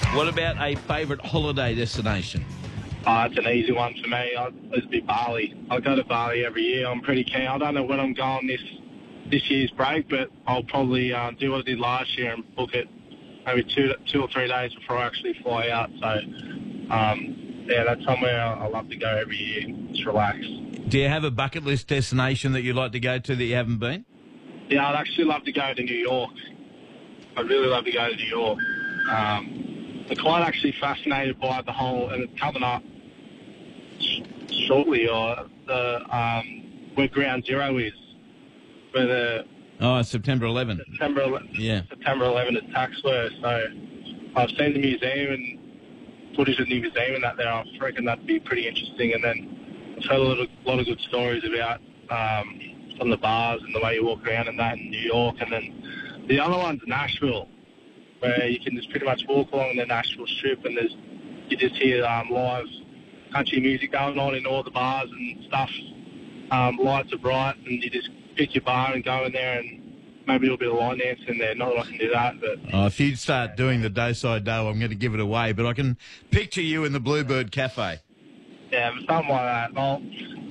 What about a favourite holiday destination? It's an easy one for me. It'd be Bali. I go to Bali every year. I'm pretty keen. I don't know when I'm going this year's break, but I'll probably do what I did last year and book it maybe two or 3 days before I actually fly out. So, yeah, that's somewhere I love to go every year. Just relax. Do you have a bucket list destination that you'd like to go to that you haven't been? Yeah, I'd actually love to go to New York. I'd really love to go to New York. I'm quite actually fascinated by the whole, and it's coming up shortly, or where Ground Zero is. Where September 11th. September 11th attacks were. So I've seen the museum and footage of the museum and that there. I reckon that'd be pretty interesting. And then I've heard a lot of good stories about some of the bars and the way you walk around and that in New York. And then the other one's Nashville, where you can just pretty much walk along the Nashville Strip and you just hear live country music going on in all the bars and stuff. Lights are bright and you just pick your bar and go in there and maybe a little bit of line dancing in there. Not that I can do that, but... if you start doing the Doside Dough, I'm going to give it away, but I can picture you in the Bluebird Cafe. Yeah, something like that.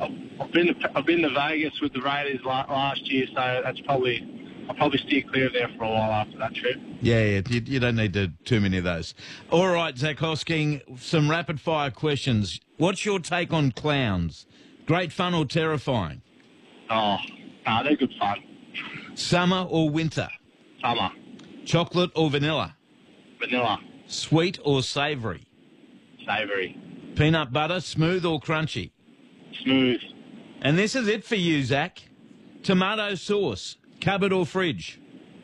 I've been to Vegas with the Raiders last year, so that's probably... I'll probably steer clear of there for a while after that trip. Yeah, you don't need too many of those. All right, Zach Hosking, some rapid-fire questions. What's your take on clowns? Great fun or terrifying? They're good fun. Summer or winter? Summer. Chocolate or vanilla? Vanilla. Sweet or savoury? Savoury. Peanut butter, smooth or crunchy? Smooth. And this is it for you, Zach. Tomato sauce, cupboard or fridge?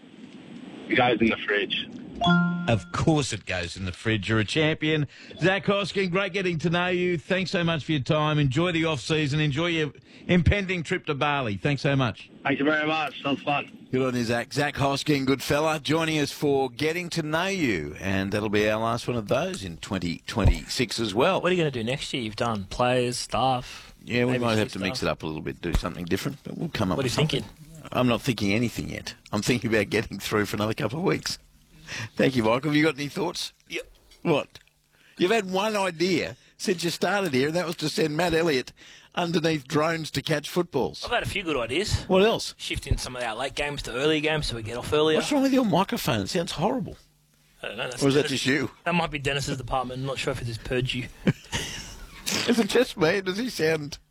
It goes in the fridge. Of course it goes in the fridge. You're a champion. Zach Hosking, great getting to know you. Thanks so much for your time. Enjoy the off-season. Enjoy your impending trip to Bali. Thanks so much. Thank you very much. That was fun. Good on you, Zach. Zach Hosking, good fella, joining us for Getting to Know You. And that'll be our last one of those in 2026 as well. What are you going to do next year? You've done players, staff. Yeah, we might have to mix it up a little bit, do something different. But we'll come up with something. What are you thinking? I'm not thinking anything yet. I'm thinking about getting through for another couple of weeks. Thank you, Michael. Have you got any thoughts? Yep. What? You've had one idea since you started here, and that was to send Matt Elliott underneath drones to catch footballs. I've had a few good ideas. What else? Shifting some of our late games to early games so we get off earlier. What's wrong with your microphone? It sounds horrible. I don't know. Or is that just you? That might be Dennis's department. I'm not sure if it just purged you. Is it just me? Does he sound